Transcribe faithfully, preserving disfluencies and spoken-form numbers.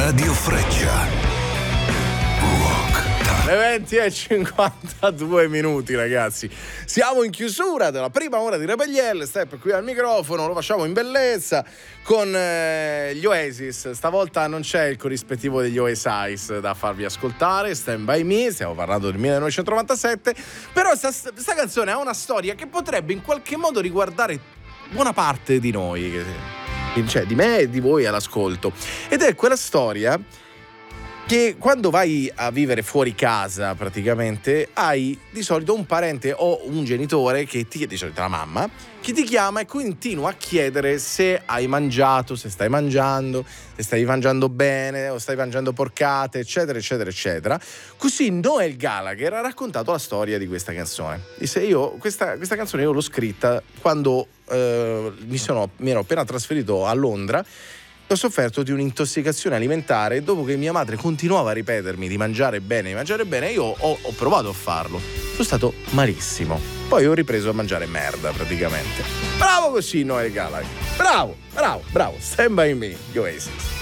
Radio Freccia. Le venti e cinquantadue minuti, ragazzi. Siamo in chiusura della prima ora di Rebellielle. Step qui al microfono, lo facciamo in bellezza con eh, gli Oasis. Stavolta non c'è il corrispettivo degli Oasis da farvi ascoltare. Stand By Me, stiamo parlando del millenovecentonovantasette. Però questa canzone ha una storia che potrebbe in qualche modo riguardare buona parte di noi, cioè di me e di voi all'ascolto. Ed è quella storia che quando vai a vivere fuori casa praticamente hai di solito un parente o un genitore che ti chiede, di solito la mamma, che ti chiama e continua a chiedere se hai mangiato, se stai mangiando, se stai mangiando bene o stai mangiando porcate, eccetera, eccetera, eccetera. Così Noel Gallagher ha raccontato la storia di questa canzone. Disse, io questa, questa canzone io l'ho scritta quando eh, mi, sono, mi ero appena trasferito a Londra. Ho sofferto di un'intossicazione alimentare dopo che mia madre continuava a ripetermi di mangiare bene, di mangiare bene, io ho, ho provato a farlo. Sono stato malissimo. Poi ho ripreso a mangiare merda praticamente. Bravo così Noel Gallagher. Bravo, bravo, bravo. Stand By Me, gli Oasis.